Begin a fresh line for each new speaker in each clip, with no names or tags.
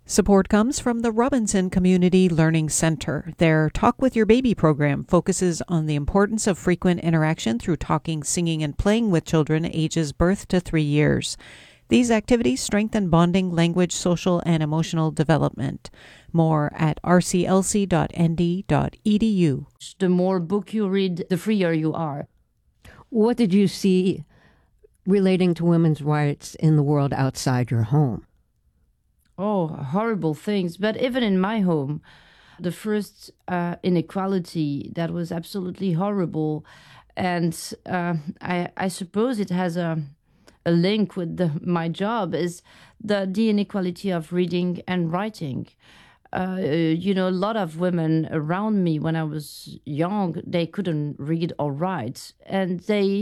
Support comes from the Robinson Community Learning Center. Their Talk with Your Baby program focuses on the importance of frequent interaction through talking, singing, and playing with children ages birth to 3 years. These activities strengthen bonding, language, social, and emotional development. More at rclc.nd.edu.
The more book you read, the freer you are.
What did you see relating to women's rights in the world outside your home?
Oh, horrible things. But even in my home, the first inequality that was absolutely horrible. And I suppose it has a link with my job is the inequality of reading and writing. A lot of women around me when I was young, they couldn't read or write. And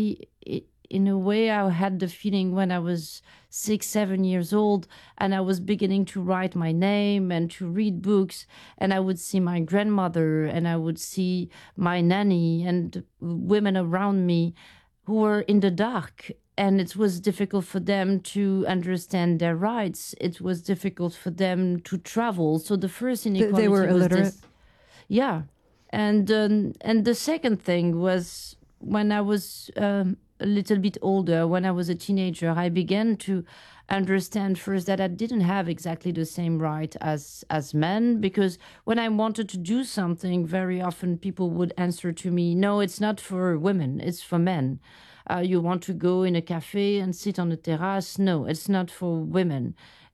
in a way, I had the feeling when I was 6, 7 years old, and I was beginning to write my name and to read books, and I would see my grandmother and I would see my nanny and women around me who were in the dark. And it was difficult for them to understand their rights. It was difficult for them to travel. So the first inequality
they were illiterate.
Yeah, and the second thing was when I was a little bit older, when I was a teenager, I began to understand first that I didn't have exactly the same right as men, because when I wanted to do something, very often people would answer to me, no, it's not for women, it's for men. You want to go in a cafe and sit on a terrace? No, it's not for women.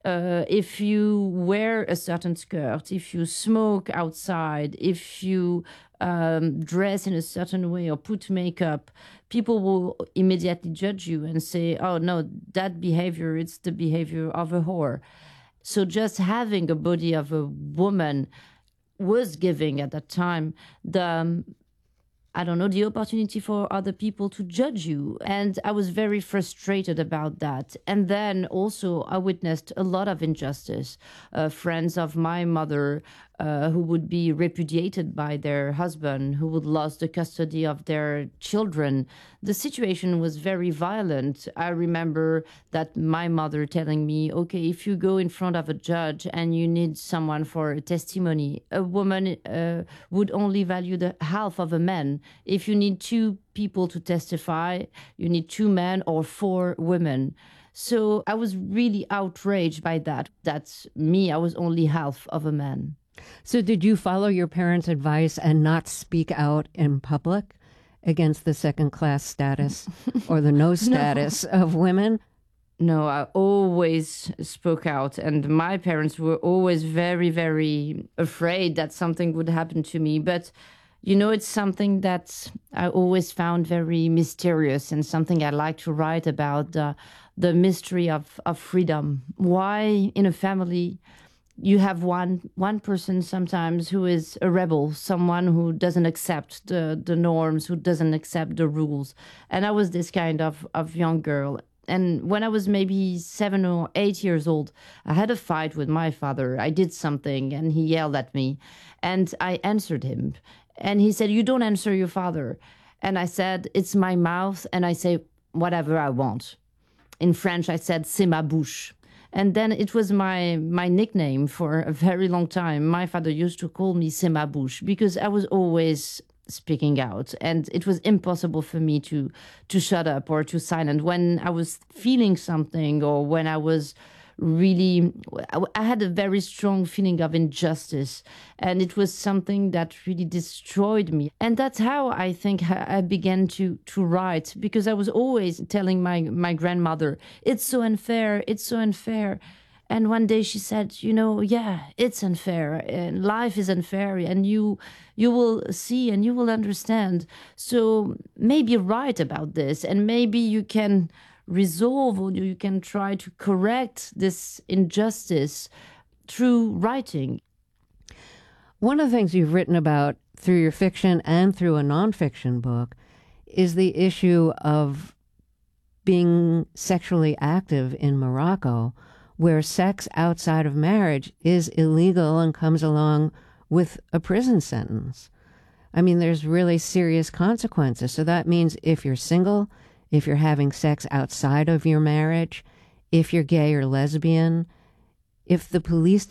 If you wear a certain skirt, if you smoke outside, if you dress in a certain way or put makeup, people will immediately judge you and say, oh, no, that behavior, it's the behavior of a whore. So just having a body of a woman was giving at that time the opportunity for other people to judge you. And I was very frustrated about that. And then also I witnessed a lot of injustice. Friends of my mother who would be repudiated by their husband, who would lose the custody of their children. The situation was very violent. I remember that my mother telling me, okay, if you go in front of a judge and you need someone for a testimony, a woman would only value the half of a man. If you need 2 people to testify, you need 2 men or 4 women. So I was really outraged by that. That's me. I was only half of a man.
So did you follow your parents' advice and not speak out in public against the second-class status or the no status of women?
No, I always spoke out. And my parents were always very, very afraid that something would happen to me. But, it's something that I always found very mysterious and something I like to write about, the mystery of freedom. Why in a family you have one person sometimes who is a rebel, someone who doesn't accept the norms, who doesn't accept the rules. And I was this kind of young girl. And when I was maybe 7 or 8 years old, I had a fight with my father. I did something and he yelled at me and I answered him. And he said, you don't answer your father. And I said, it's my mouth. And I say whatever I want. In French, I said, c'est ma bouche. And then it was my nickname for a very long time. My father used to call me C'est ma bouche because I was always speaking out. And it was impossible for me to shut up or to silence. When I was feeling something or when I was I had a very strong feeling of injustice. And it was something that really destroyed me. And that's how I think I began to write, because I was always telling my grandmother, it's so unfair, it's so unfair. And one day she said, yeah, it's unfair and life is unfair and you will see and you will understand. So maybe write about this and maybe you can resolve or you can try to correct this injustice through writing.
One of the things you've written about through your fiction and through a nonfiction book is the issue of being sexually active in Morocco, where sex outside of marriage is illegal and comes along with a prison sentence. I mean, there's really serious consequences. So that means if you're single, if you're having sex outside of your marriage, if you're gay or lesbian, if the police